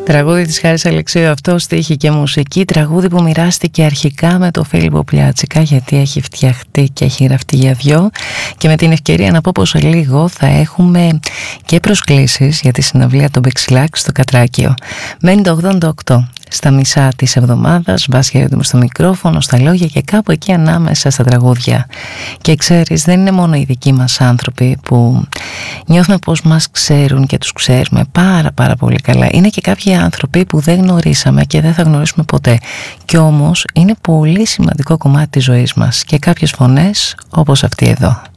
Τραγούδι της Χάρης Αλεξίου, αυτό στίχη και μουσική. Τραγούδι που μοιράστηκε αρχικά με το Φίλιππο Πλιάτσικα, γιατί έχει φτιαχτεί και έχει γραφτεί για δυο. Και με την ευκαιρία να πω πως λίγο θα έχουμε και προσκλήσεις για τη συναυλία των Μπεξιλάκ στο Κατράκιο. Μένει το 88 στα μισά της εβδομάδας, βάσει στο μικρόφωνο, στα λόγια και κάπου εκεί ανάμεσα στα τραγούδια. Και ξέρεις, δεν είναι μόνο οι δικοί μας άνθρωποι που νιώθουμε πως μας ξέρουν και τους ξέρουμε πάρα πολύ καλά. Είναι και κάποιοι άνθρωποι που δεν γνωρίσαμε και δεν θα γνωρίσουμε ποτέ. Κι όμως είναι πολύ σημαντικό κομμάτι της ζωής μας και κάποιες φωνές όπως αυτή εδώ.